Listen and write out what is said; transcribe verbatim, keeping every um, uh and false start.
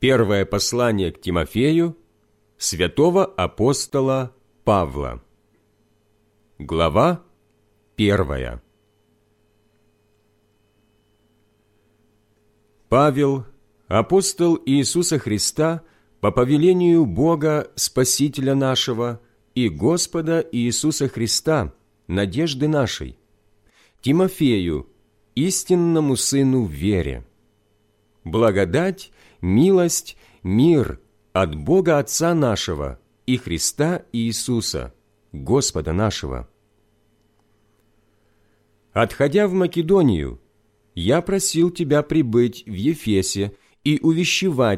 Первое послание к Тимофею святого апостола Павла. Глава первая. Павел, апостол Иисуса Христа, по повелению Бога Спасителя нашего и Господа Иисуса Христа, надежды нашей, Тимофею, истинному сыну в вере. Благодать, милость, мир от Бога Отца нашего и Христа Иисуса, Господа нашего. Отходя в Македонию, я просил тебя прибыть в Ефесе и увещевать